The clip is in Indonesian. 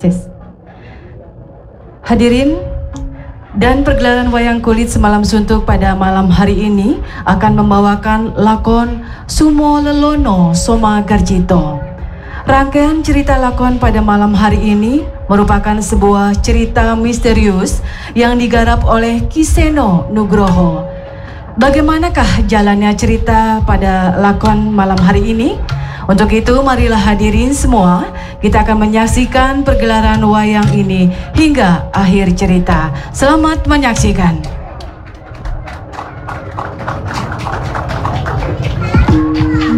Tes. Hadirin, dan pergelaran wayang kulit semalam suntuk pada malam hari ini akan membawakan lakon Sumo Lelono Soma Garjito. Rangkaian cerita lakon pada malam hari ini merupakan sebuah cerita misterius yang digarap oleh Kiseno Nugroho. Bagaimanakah jalannya cerita pada lakon malam hari ini? Untuk itu marilah hadirin semua, kita akan menyaksikan pergelaran wayang ini hingga akhir cerita. Selamat menyaksikan.